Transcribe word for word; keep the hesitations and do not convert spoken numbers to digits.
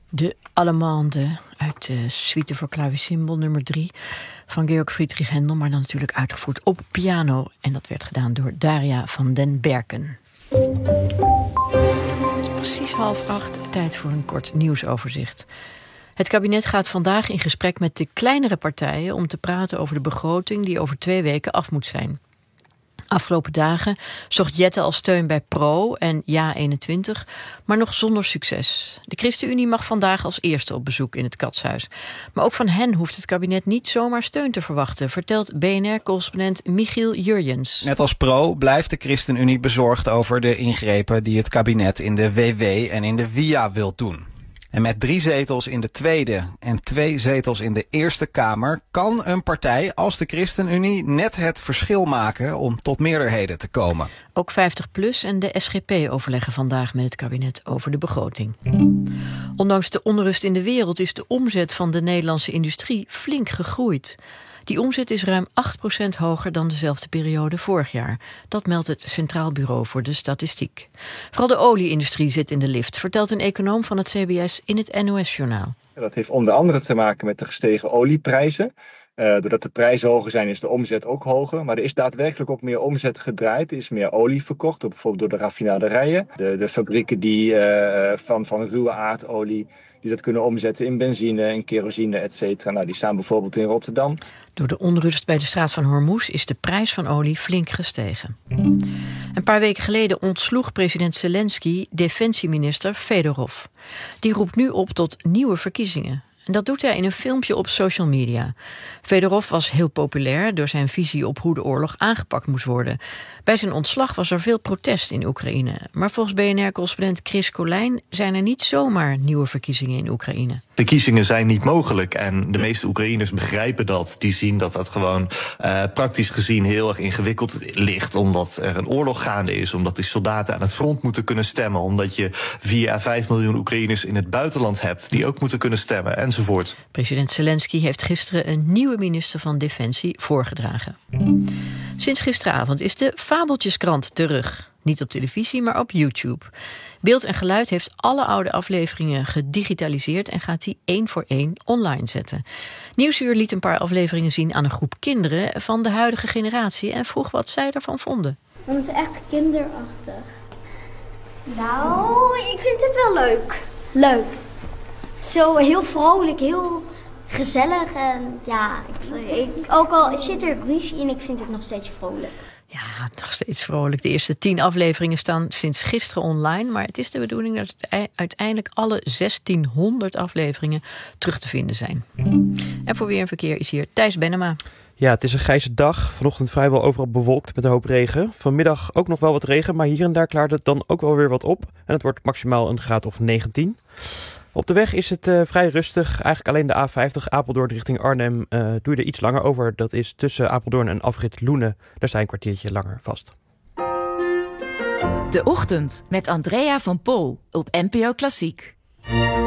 De Allemande uit de suite voor klavecimbal nummer drie van Georg Friedrich Händel, maar dan natuurlijk uitgevoerd op piano. En dat werd gedaan door Daria van den Berken. Het is precies half acht, tijd voor een kort nieuwsoverzicht. Het kabinet gaat vandaag in gesprek met de kleinere partijen om te praten over de begroting die over twee weken af moet zijn. Afgelopen dagen zocht Jette al steun bij Pro en Ja eenentwintig, maar nog zonder succes. De ChristenUnie mag vandaag als eerste op bezoek in het Katshuis. Maar ook van hen hoeft het kabinet niet zomaar steun te verwachten, vertelt B N R-correspondent Michiel Jurjens. Net als Pro blijft de ChristenUnie bezorgd over de ingrepen die het kabinet in de W W en in de V I A wil doen. En met drie zetels in de Tweede en twee zetels in de Eerste Kamer kan een partij als de ChristenUnie net het verschil maken om tot meerderheden te komen. Ook vijftig plus en de S G P overleggen vandaag met het kabinet over de begroting. Ondanks de onrust in de wereld is de omzet van de Nederlandse industrie flink gegroeid. Die omzet is ruim acht procent hoger dan dezelfde periode vorig jaar. Dat meldt het Centraal Bureau voor de Statistiek. Vooral de olie-industrie zit in de lift, vertelt een econoom van het C B S in het N O S-journaal. Dat heeft onder andere te maken met de gestegen olieprijzen. Uh, doordat de prijzen hoger zijn is de omzet ook hoger. Maar er is daadwerkelijk ook meer omzet gedraaid. Er is meer olie verkocht, bijvoorbeeld door de raffinaderijen. De, de fabrieken die uh, van, van ruwe aardolie die dat kunnen omzetten in benzine en kerosine, et cetera. Nou, die staan bijvoorbeeld in Rotterdam. Door de onrust bij de straat van Hormuz is de prijs van olie flink gestegen. Een paar weken geleden ontsloeg president Zelensky defensieminister Fedorov. Die roept nu op tot nieuwe verkiezingen. En dat doet hij in een filmpje op social media. Fedorov was heel populair door zijn visie op hoe de oorlog aangepakt moest worden. Bij zijn ontslag was er veel protest in Oekraïne. Maar volgens B N R-correspondent Chris Colijn zijn er niet zomaar nieuwe verkiezingen in Oekraïne. De kiezingen zijn niet mogelijk en de meeste Oekraïners begrijpen dat. Die zien dat dat gewoon uh, praktisch gezien heel erg ingewikkeld ligt. Omdat er een oorlog gaande is, omdat die soldaten aan het front moeten kunnen stemmen. Omdat je vier à vijf miljoen Oekraïners in het buitenland hebt die ook moeten kunnen stemmen enzovoort. President Zelensky heeft gisteren een nieuwe minister van Defensie voorgedragen. Sinds gisteravond is de Fabeltjeskrant terug. Niet op televisie, maar op YouTube. Beeld en Geluid heeft alle oude afleveringen gedigitaliseerd en gaat die één voor één online zetten. Nieuwsuur liet een paar afleveringen zien aan een groep kinderen van de huidige generatie en vroeg wat zij ervan vonden. Want het is echt kinderachtig. Nou, ik vind het wel leuk. Leuk. Zo heel vrolijk, heel gezellig en ja, ik, ik, ook al zit er ruzie in, ik vind het nog steeds vrolijk. Ja, nog steeds vrolijk. De eerste tien afleveringen staan sinds gisteren online, maar het is de bedoeling dat het uiteindelijk alle zestienhonderd afleveringen terug te vinden zijn. En voor Weer en Verkeer is hier Thijs Bennema. Ja, het is een grijze dag. Vanochtend vrijwel overal bewolkt met een hoop regen. Vanmiddag ook nog wel wat regen, maar hier en daar klaart het dan ook wel weer wat op. En het wordt maximaal een graad of negentien. Op de weg is het uh, vrij rustig. Eigenlijk alleen de A vijftig Apeldoorn richting Arnhem uh, doe je er iets langer over. Dat is tussen Apeldoorn en afrit Loenen. Daar sta je een kwartiertje langer vast. De Ochtend met Andrea van Pol op N P O Klassiek.